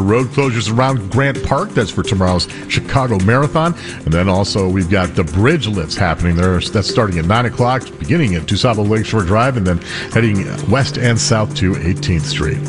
road closures around Grant Park. That's for tomorrow's Chicago Marathon. And then also we've got the bridge lifts happening there. That's starting at 9 o'clock, beginning at DuSable Lakeshore Drive, and then heading west and south to 18th Street.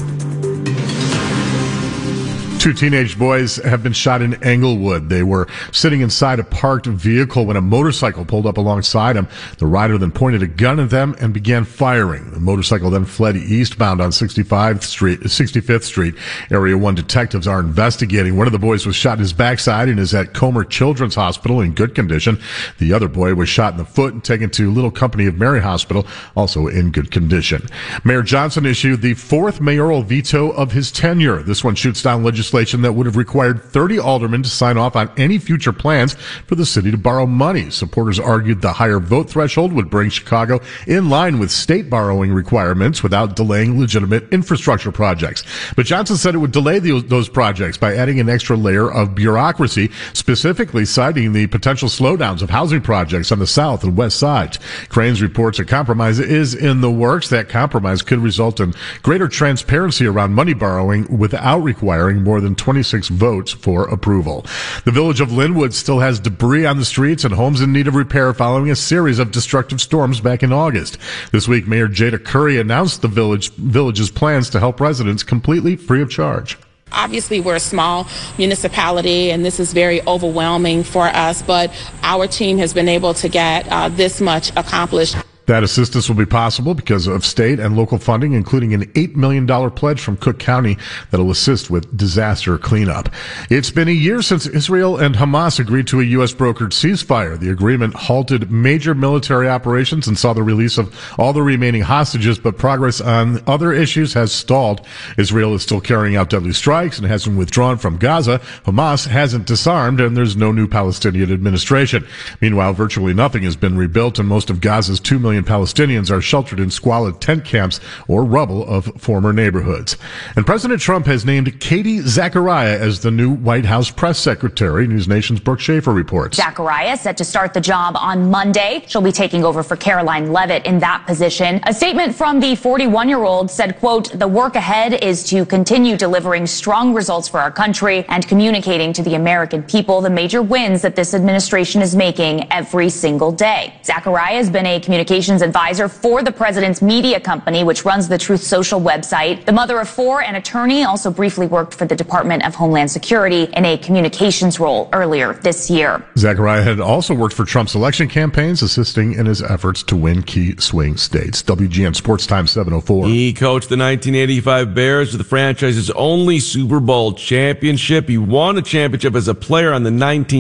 2 teenage boys have been shot in Englewood. They were sitting inside a parked vehicle when a motorcycle pulled up alongside them. The rider then pointed a gun at them and began firing. The motorcycle then fled eastbound on 65th Street. Area 1 detectives are investigating. One of the boys was shot in his backside and is at Comer Children's Hospital in good condition. The other boy was shot in the foot and taken to Little Company of Mary Hospital, also in good condition. Mayor Johnson issued the 4th mayoral veto of his tenure. This one shoots down legislation that would have required 30 aldermen to sign off on any future plans for the city to borrow money. Supporters argued the higher vote threshold would bring Chicago in line with state borrowing requirements without delaying legitimate infrastructure projects. But Johnson said it would delay those projects by adding an extra layer of bureaucracy, specifically citing the potential slowdowns of housing projects on the south and west sides. Cranes reports a compromise is in the works. That compromise could result in greater transparency around money borrowing without requiring more than 26 votes for approval. The village of Linwood still has debris on the streets and homes in need of repair following a series of destructive storms back in August. This week, Mayor Jada Curry announced the village's plans to help residents completely free of charge. Obviously, we're a small municipality, and this is very overwhelming for us, but our team has been able to get this much accomplished. That assistance will be possible because of state and local funding, including an $8 million pledge from Cook County that will assist with disaster cleanup. It's been a year since Israel and Hamas agreed to a U.S. brokered ceasefire. The agreement halted major military operations and saw the release of all the remaining hostages, but progress on other issues has stalled. Israel is still carrying out deadly strikes and hasn't withdrawn from Gaza. Hamas hasn't disarmed, and there's no new Palestinian administration. Meanwhile, virtually nothing has been rebuilt, and most of Gaza's 2 million Palestinians are sheltered in squalid tent camps or rubble of former neighborhoods. And President Trump has named Katie Zachariah as the new White House press secretary. News Nation's Brooke Schaefer reports. Zachariah set to start the job on Monday. She'll be taking over for Caroline Leavitt in that position. A statement from the 41-year-old said, quote, "The work ahead is to continue delivering strong results for our country and communicating to the American people the major wins that this administration is making every single day." Zachariah has been a communications advisor for the president's media company, which runs the Truth Social website. The mother of 4 and attorney also briefly worked for the Department of Homeland Security in a communications role earlier this year. Zachariah had also worked for Trump's election campaigns, assisting in his efforts to win key swing states. WGN Sports Time 7:04. He coached the 1985 Bears to the franchise's only Super Bowl championship. He won a championship as a player on the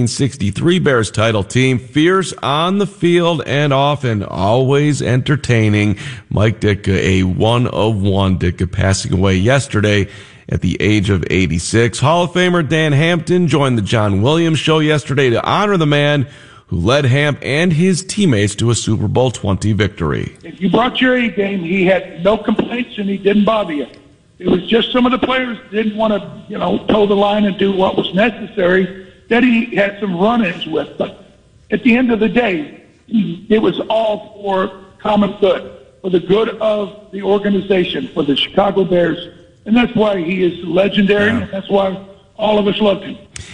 1963 Bears title team. Fierce on the field and off, and always entertaining. Mike Ditka, a one of one. Ditka passing away yesterday at the age of 86. Hall of Famer Dan Hampton joined the John Williams Show yesterday to honor the man who led Hamp and his teammates to a Super Bowl 20 victory. If you brought your A game, he had no complaints and he didn't bother you. It was just some of the players didn't want to, toe the line and do what was necessary that he had some run-ins with. But at the end of the day, it was all for common good, for the good of the organization, for the Chicago Bears. And that's why he is legendary, and that's why all of us loved him.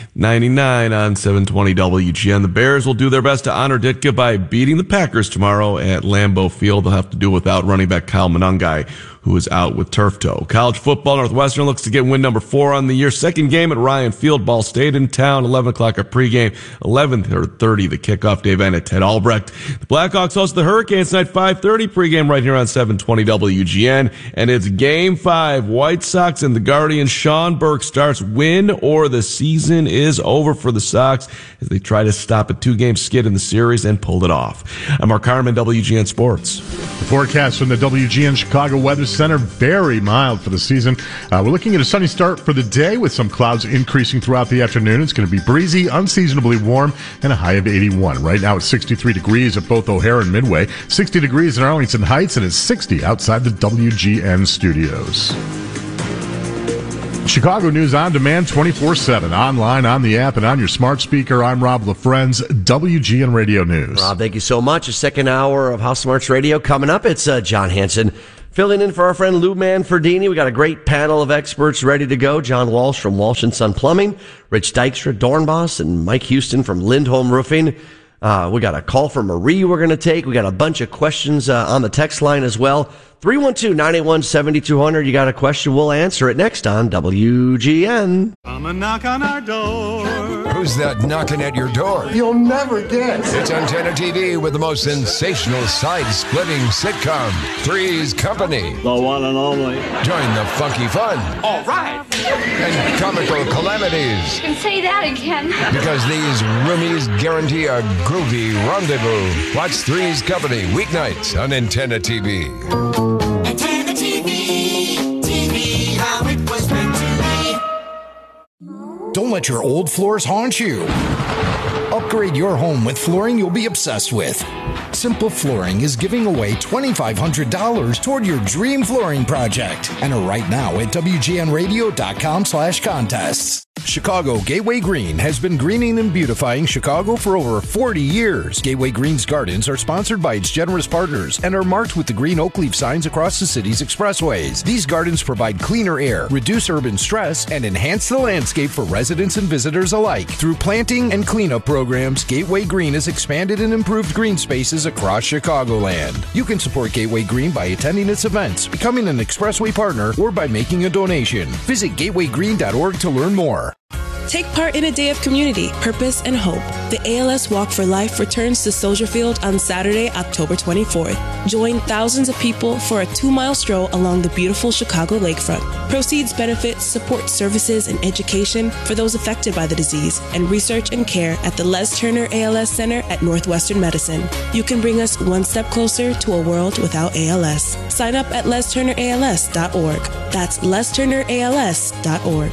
99 on 720 WGN. The Bears will do their best to honor Ditka by beating the Packers tomorrow at Lambeau Field. They'll have to do without running back Kyle Monangai, who is out with turf toe. College football, Northwestern looks to get win number 4 on the year. Second game at Ryan Field. Ball State in town. 11 o'clock a pregame. 11:30 the kickoff. Dave Ennett, Ted Albrecht. The Blackhawks host the Hurricanes tonight. 5:30 pregame right here on 720 WGN. And it's game 5. White Sox and the Guardians. Sean Burke starts. Win or the season is over for the Sox as they try to stop a 2-game skid in the series and pulled it off. I'm Mark Harmon, WGN Sports. The forecast from the WGN Chicago Weather Center, very mild for the season. We're looking at a sunny start for the day with some clouds increasing throughout the afternoon. It's going to be breezy, unseasonably warm, and a high of 81. Right now it's 63 degrees at both O'Hare and Midway, 60 degrees in Arlington Heights, and it's 60 outside the WGN studios. Chicago News on demand 24/7, online, on the app, and on your smart speaker. I'm Rob LaFrenz, WGN Radio News. Rob, thank you so much. A second hour of House Smarts Radio coming up. It's John Hanson Filling in for our friend Lou Manfredini. We got a great panel of experts ready to go. John Walsh from Walsh & Son Plumbing, Rich Dykstra, Dornbos, and Mike Houston from Lindholm Roofing. We got a call from Marie we're going to take. We got a bunch of questions on the text line as well. 312-981-7200. You got a question, we'll answer it next on WGN. Come and knock on our door. Who's that knocking at your door? You'll never guess. It's Antenna TV with the most sensational side-splitting sitcom, Three's Company. The one and only. Join the funky fun. All right. And comical calamities. You can say that again. Because these roomies guarantee a groovy rendezvous. Watch Three's Company weeknights on Antenna TV. Antenna TV, TV how it was meant to be. Don't let your old floors haunt you. Upgrade your home with flooring you'll be obsessed with. Simple Flooring is giving away $2,500 toward your dream flooring project. Enter right now at WGNradio.com/contests. Chicago Gateway Green has been greening and beautifying Chicago for over 40 years. Gateway Green's gardens are sponsored by its generous partners and are marked with the green oak leaf signs across the city's expressways. These gardens provide cleaner air, reduce urban stress, and enhance the landscape for residents and visitors alike. Through planting and cleanup programs, Gateway Green has expanded and improved green spaces across Chicagoland. You can support Gateway Green by attending its events, becoming an expressway partner, or by making a donation. Visit gatewaygreen.org to learn more. Take part in a day of community, purpose, and hope. The ALS Walk for Life returns to Soldier Field on Saturday, October 24th. Join thousands of people for a 2-mile stroll along the beautiful Chicago lakefront. Proceeds benefit support services and education for those affected by the disease and research and care at the Les Turner ALS Center at Northwestern Medicine. You can bring us one step closer to a world without ALS. Sign up at lesturnерals.org. That's lesturnерals.org.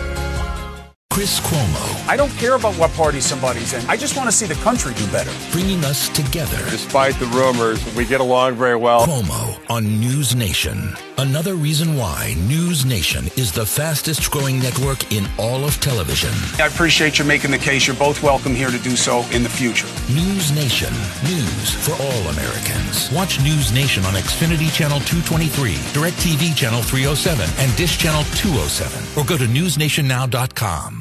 Chris Cuomo. I don't care about what party somebody's in. I just want to see the country do better. Bringing us together. Despite the rumors, we get along very well. Cuomo on News Nation. Another reason why News Nation is the fastest growing network in all of television. I appreciate you making the case. You're both welcome here to do so in the future. News Nation. News for all Americans. Watch News Nation on Xfinity Channel 223, DirecTV Channel 307, and Dish Channel 207. Or go to newsnationnow.com.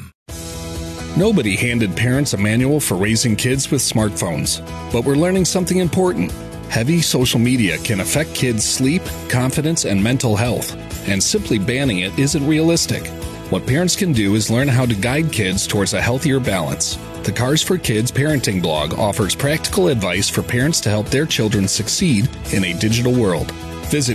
Nobody handed parents a manual for raising kids with smartphones, but we're learning something important. Heavy social media can affect kids' sleep, confidence, and mental health, and simply banning it isn't realistic. What parents can do is learn how to guide kids towards a healthier balance. The Cars for Kids parenting blog offers practical advice for parents to help their children succeed in a digital world. Visit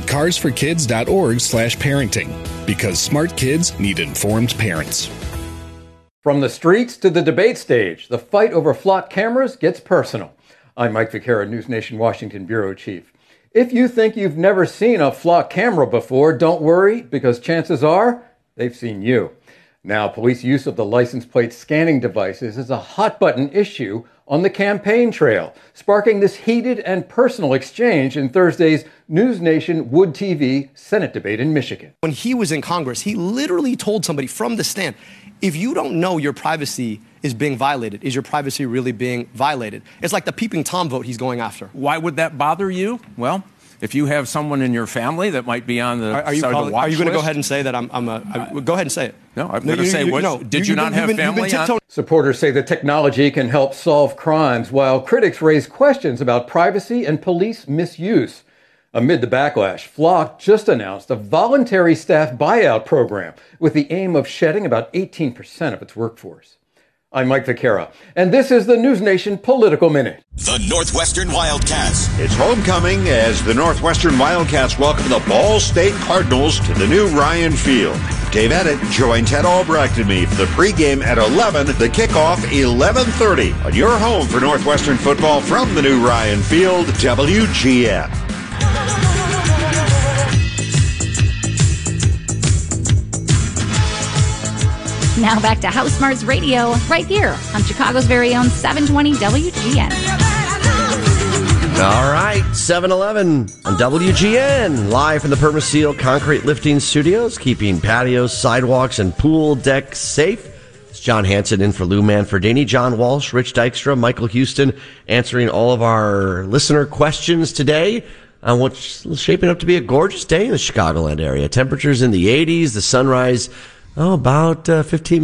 carsforkids.org/parenting, because smart kids need informed parents. From the streets to the debate stage, the fight over flock cameras gets personal. I'm Mike Vaquera, News Nation Washington Bureau Chief. If you think you've never seen a flock camera before, don't worry, because chances are they've seen you. Now, police use of the license plate scanning devices is a hot-button issue on the campaign trail, sparking this heated and personal exchange in Thursday's News Nation Wood TV Senate debate in Michigan. When he was in Congress, he literally told somebody from the stand, if you don't know your privacy is being violated, is your privacy really being violated? It's like the peeping Tom vote he's going after. Why would that bother you? Well, if you have someone in your family that might be on the Are you going to go ahead and say that go ahead and say it? No, I'm going to say, did you not have family on? Supporters say the technology can help solve crimes, while critics raise questions about privacy and police misuse. Amid the backlash, Flock just announced a voluntary staff buyout program with the aim of shedding about 18% of its workforce. I'm Mike Vaquera, and this is the News Nation Political Minute. The Northwestern Wildcats. It's homecoming as the Northwestern Wildcats welcome the Ball State Cardinals to the new Ryan Field. Dave Edit joined Ted Albrecht and me for the pregame at 11, the kickoff 11:30 on your home for Northwestern football from the new Ryan Field, WGN. Now back to House Smarts Radio, right here on Chicago's very own 720 WGN. All right, 7-Eleven on WGN, live from the Permaseal Concrete Lifting Studios, keeping patios, sidewalks, and pool decks safe. It's John Hanson in for Lou Manfredini, John Walsh, Rich Dykstra, Michael Houston, answering all of our listener questions today. on what's shaping up to be a gorgeous day in the Chicagoland area. Temperatures in the 80s, the sunrise, about 15